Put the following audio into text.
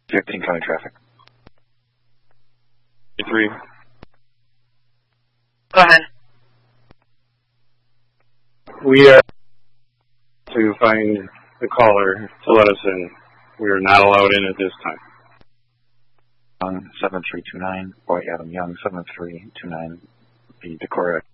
15 county traffic. 3. Go ahead. We are to find the caller to let us in. We are not allowed in at this time. Young 7329, Boy Adam Young 7329, the Decorah